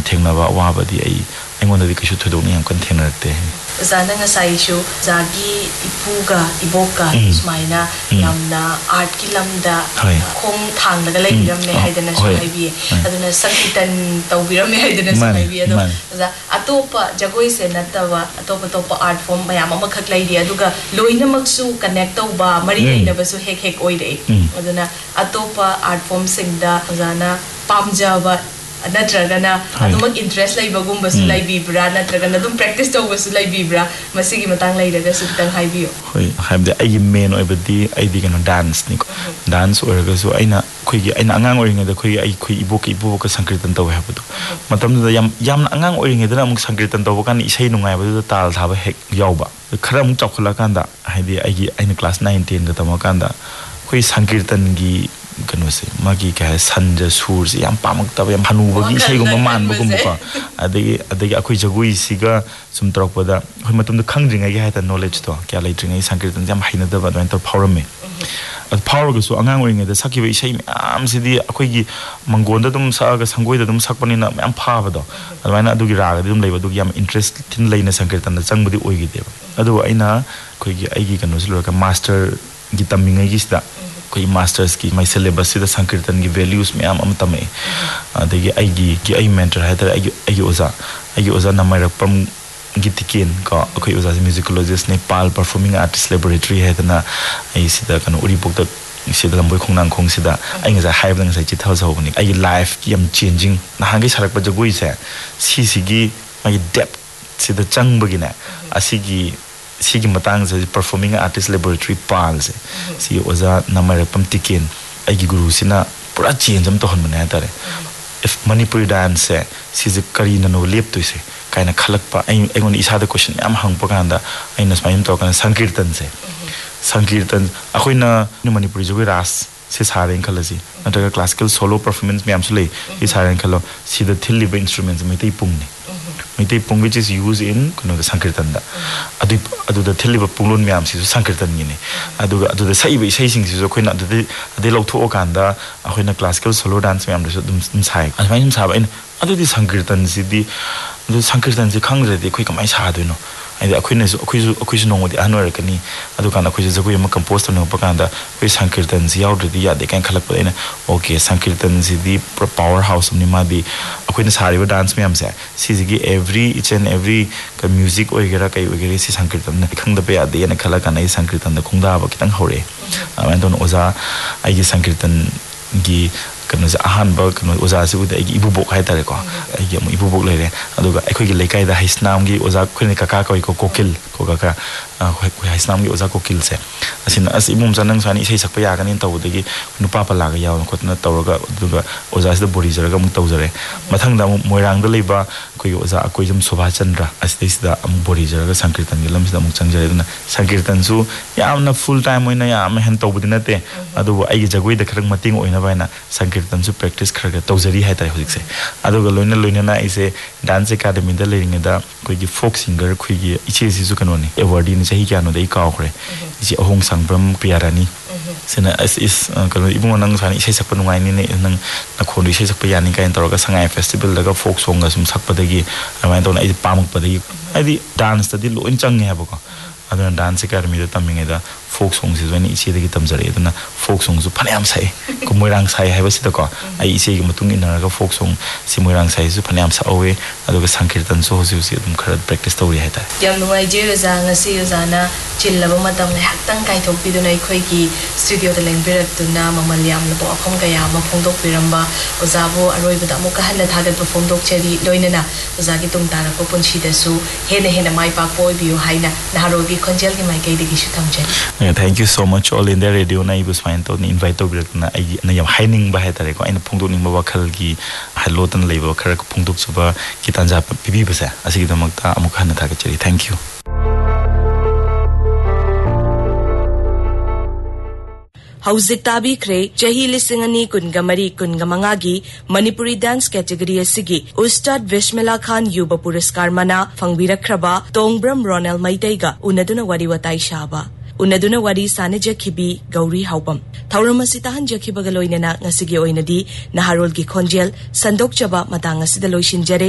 थेंगनबा अवाबदी अइंगोंददी कइसु थोदोकनि याम कन थेंगनरते ज़ाना ngasaisu zagi ipuga iboka smaina yamna art ki lamda khong thangdaga leibiramne haidana sahaibi aduna sankitan tawbiramne haidana sahaibi ado za atopa jagoi se natawa atopa art form mayam ama khak leidi aduga loina maksu connect tawba mari leina basu hek oide aduna atopa art form singda zana pamjaba natragana adum interest laibagum basu laibibra natragana adum practice tawbasu laibibra masigi matang lairaga su kitang haibiyo hoi haibde ai main oibadi aidi kano dance ni dance oraga su aina khoigi aina angang oringa da khoigi ai khoi ibok sankirtan taw habadu matam da yam angang oringa da amuk sankirtan taw kan isai nungai badu tal thaba hek yawba khara amuk chakhala kanda haidi aina class 9 10 ga tama kanda khoi sankirtan gi kano se magi ka sanja sur se yam pamak tab yam hanubagi seigum man bugum ko adegi akoi jagui siga sum troppada hoi matum da khangringa gi haita knowledge to kya leitringa sankirtan jam haina da ba enter powerme ad power ga so angang oringa da sakiba isai am sidi akoi gi mangon da dum sa ga sangoi da dum sakpani na yam phaba do adwaina adugi raga dum leiba du yam interest tin leina sankirtan da changbudi oigi deba adu aina koi gi aigi kano silor ka master gi taminga gi sida koi masters ki my syllabus sida sankirtan gi values me am tame adegi ai mentor hater ai oza na mai rapam gitiken ka koi oza musicologist Nepal performing artist laboratory hetana ai sida kan uripok da sida lamboi khongnang khong sida ai nga haib nang sai chithal zawni ai life ki am changing na hangi sarak pa jagoi se sigi ai depth sida changbagina sigi matang se performing artist laboratory pal se si oza namare pam tiken agi guru sina pura change am to hon mane tare if Manipuri dance se si je kari na no lep to se kaina khalak pa ai ngon isa da question am hang pa kanda ai na smaim to kan sankirtan akoina ni Manipuri jogi ras se sareng khalaji nataga classical solo performance me am sule is sareng khalo si the thilli instruments me tei pung which is used in the sankirtan da adu the thilli punglun me am si sankirtan ni ne adu the sai be sai sing si koina adu lo tho kanda akoina classical solo dance me am da dum sai asmain sa ba adu di sankirtan si di adu sankirtan si khang re di khoi kamai sa do no ai akoisu nongodi anwar kani adu kana akoisu jagoi ma compose to no pakanda koi sankirtan si yaud di ya de kan khalak pa ina okay sankirtan si di powerhouse ni ma di akoina sari dance me am se si each and every music oigera kai oigera si sankirtan na khangda pe ya de na khala kana I sankirtan da khungda ba kitang hore aman don oza ai gi sankirtan gi kanu za ahan ba kanu oza si uda igi ibubok hai tare ko igi mu ibubok lere aduga ekhoi gi lekai da haisnam gi oza khone kaka ko kokil ko kaka haisnam gi oza kokil se asina as imum sanang sani sei sakpa ya kanin taw de gi nupa pa la ga yaw ko na tawraga aduga oza si da bori jaraga mu tawjare mathang da moirang da leiba koi oza akoi jam sobha chandra asdei sida am bori jaraga sankirtan gi lam sida mu changjare duna sankirtan su yamna full time oina yam hen tawbudi nate adu ai gi jagoi da khrang mating oina baina sankirtan su practice khraga tawjari hai tai hodik se aduga loina na ise dance academy da leing da koi gi folk singer koi gi iche si su kanoni award ni chahi kya no dei kaw khre isi ahong sangbram piarani sena as is kalo ibung nang sani ise sakpa nungai ni nang na khondu ise sakpa yani kain toroga sangai festival daga folk song ga sum sakpa dagi amai to na I pamuk pa dagi ai dance da di lo in chang he ba ko aduna dance academy da taminga da folk song si zani ise dagi tamjare aduna folk song su phane am sai ko moirang sai haiba si da ko ai ise gi mutung in ga folk song si moirang sai su phane am sa awe aduga sankirtan so hosi si dum khara practice tawri hai ta yam nungai je za ngasi zana chillaba matam le haktang kai thok pi dunai khoi gi studio da leng berak tuna mamal yam lo akhom ga ya ma phongdok piramba ozabo aroi bada mo ka hala thagat ba phongdok cheri loina na oza gi tung tara ko punchi da su hena mai pa ko biu haina na haro gi khonjel gi mai kai de gi su thamje thank you so much all in the radio na ibus fine to invite to berak na ai na yam haining ba hai tare ko aina phongdok ning ba wakhal gi halotan leiba khara ko phongdok suba kitanja pibi ba sa asigi damakta amuk hana thagat cheri thank you Hauzik tabi kre chahi lisingani kungamari kungamangagi Manipuri dance category asigi Ustad Vishmila Khan Yuba Puraskar mana phangbirakhraba Tongbram Ronald Maitaiga unaduna wari watai shaba unaduna wari sanajakhibi Gauri Haupam Thauramasi tahan jakhibaga loinana ngasigi oinadi naharol gi khonjel sandokchaba matang asida loishinjare